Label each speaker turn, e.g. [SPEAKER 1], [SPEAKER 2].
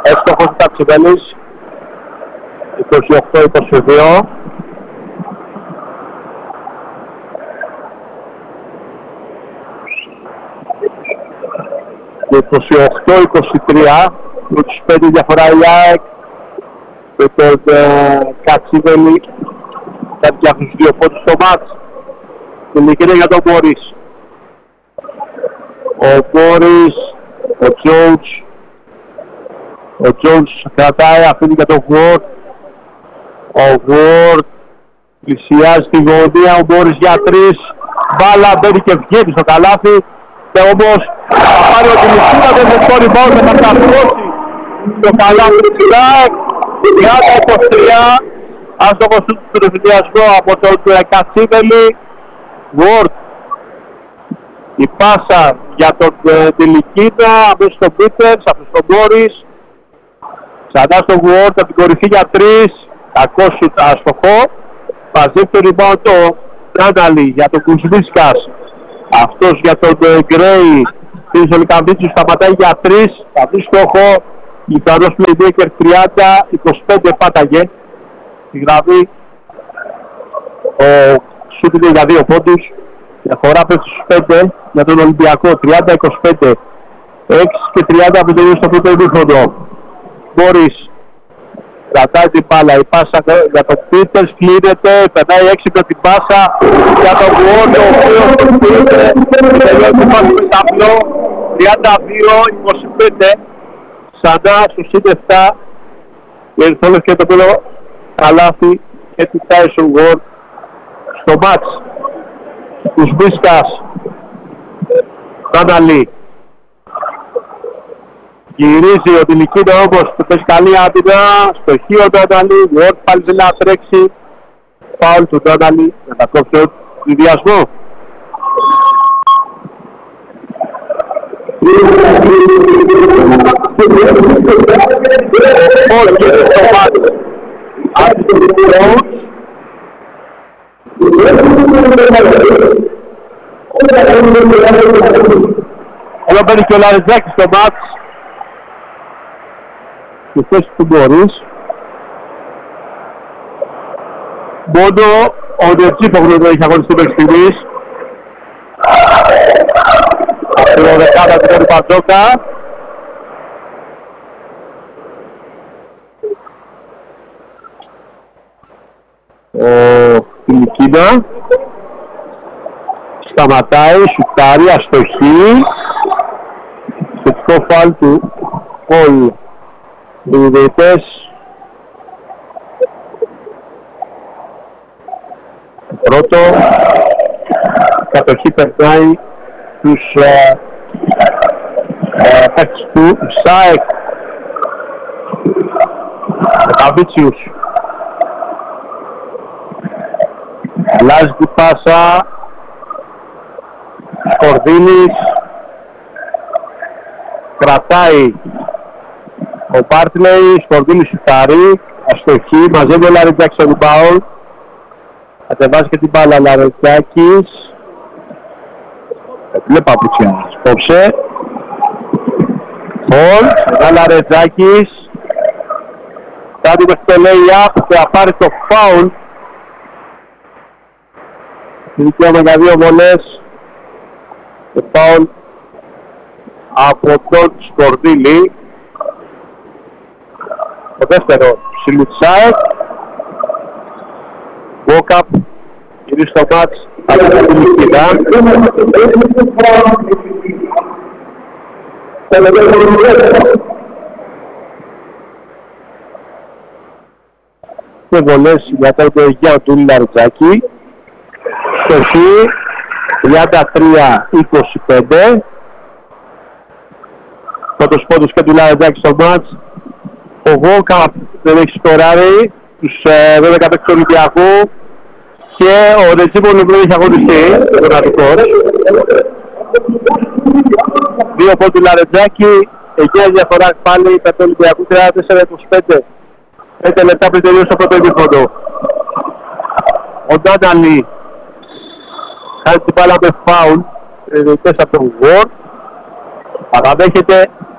[SPEAKER 1] Έστοχος του Ταξιδέλης. 28-22. Και 28-23. Με τους 5 διαφορά η ΑΕΚ. Με τον Κατσίδελη. Θα φτιάχνουν τους 2 πόντους στο μάτς. Τελική είναι για τον Μπόρις. Ο Μπόρις, ο Τζόουτς κρατάει, αφήνει για τον Γουόρτ. Ο Γουόρτ πλησιάζει τη γωνία, ο Μπόρις για 3. Μπάλα μπαίνει και βγαίνει στο καλάθι. Και όμως θα πάρει ο Τιλικίνα, δεν είναι το rebound, θα καταφρώσει το καλάθι του ΑΕΚ. 30-23. Άστοχος του ρεφηδιασμό από τον Κατσίδελη. Γουόρτ. Η πάσα για τον Τιλικίνα, αμέσως στον Πίτερς, από τον Μπόρις. Ξανά στον Γουόρτ από την κορυφή για 3. Κακό σουτ αστοχό. Μαζί το rebound το Τράνταλι για τον Κουσμίσκας. Αυτός για τον Γκρέι. Πίσω ο Λικαβίτσιος σταματάει για 3. Θα βρει στόχο. Λιθουανός Playmaker 30-25 πάταγε. Στη γραμμή. Ο σουτ είναι για 2 πόντους. Διαφορά πέφτει στους 5 για τον Ολυμπιακό. 30-25. 6 και 30 από το στο πρώτο ημίχρονο. Μπόρις κρατάει την μπάλα. Η πάσα για τον Πίτερς κλείνεται. Περνάει έξυπνα την πάσα για τον Γουόρτ, ο οποίος τον πήρε. Τελειώνει την πάσα με ταμπλό. 32-25. Ξανά στους 7. Η Ερυθρόλευκη και το πρώτο καλάθι και την Τάισον Γουόρτ στο μάτς. Κουσμίσκας. Τάναλι. Γυρίζει ο Τιλικίνα όμως που παίζει καλή άμυνα. Στο χείο του Τάναλι. Γουόρτ πάλι θέλει να τρέξει. Φάουλ του Τάναλι. Να τα κόψει ο διδιασμό. Όχι στο μάτι. Εδώ μπαίνει και ο Λαρετζάκης στο μάτς. Στη θέση του Μπόρις. Μόνο ο Νετζίπογλου δεν έχει αγωνιστεί μέχρι στιγμής. Στην δεκάδα του Κόρη Παντζόκα. Ο Τιλικίνα σταματάει, σουτάρει, αστοχή. Θετικό φάουλ του Πολ. Οι διαιτητές πρώτο κατοχή περνάει τους παίκτες του ΣΑΕΚ. Καβίτσιους αλλάζει την πάσα. Σκορδίνης κρατάει ο Μπάρτλεϊ. Σκορδίνης σουτάρει, αστοχή, μαζεύει ο Λαρετζάκης στο rebound. Κατεβάζει και την μπάλα Λαρετζάκης. Λέει παπουτσιάς, κόψε. Πολ, ένα Λαρετζάκης. Κάνει μέχρι το lay-up και θα πάρει το foul. Δικαίωμα για 2 βολές. Το foul από τον Σκορδίλη. Το δεύτερο Σιλουτσάεκ. Walk-up. Γυρίζει στο μάτς από την Τιλικίνα. Και βολές για το Γεωργιάου του Λαρετζάκη. Στοχή 33-25. Πρώτος πόντος και του Λαρετζάκη στο μάτς. Ο Walk-up δεν έχει σκοράρει τους 12 παίκτες του Ολυμπιακού. Και ο Νετζίπογλου δεν έχει αγωνιστεί, ο Νατικός. 2 πόντους του Λαρετζάκη. Εκεί διαφορά πάλι κατά του Ολυμπιακού 34-25. 5 λεπτά πριν τελειώσει το πρώτο ημίχρονο. Ο Ντάνταλι κάνει την μπάλα με φάουλ. Διαιτητές από τον Γουόρτ. Παραδέχεται